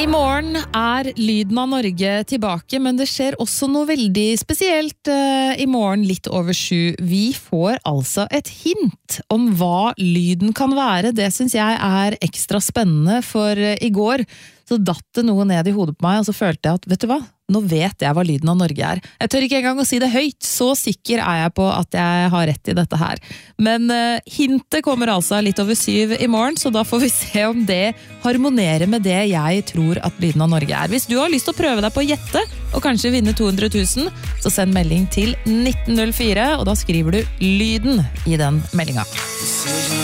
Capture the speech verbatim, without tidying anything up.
I morgen er Lyden av Norge tilbake, men det skjer også noe veldig spesielt uh, i morgen litt over sju. Vi får altså et hint om hva lyden kan være. Det synes jeg er ekstra spennende, for uh, i går så datt det noe ned i hodet på meg, og så følte jeg at, vet du hva? Nå vet jeg hva Lyden av Norge er. Jeg tør ikke engang å si det høyt, så sikker er jeg på at jeg har rett i dette her. Men uh, hintet kommer altså litt over syv i morgen, så da får vi se om det harmonerer med det jeg tror at Lyden av Norge er. Hvis du har lyst til å prøve deg på å gjette, og kanskje vinne to hundre tusen, så send melding til nitten null fire, og da skriver du lyden i den meldinga.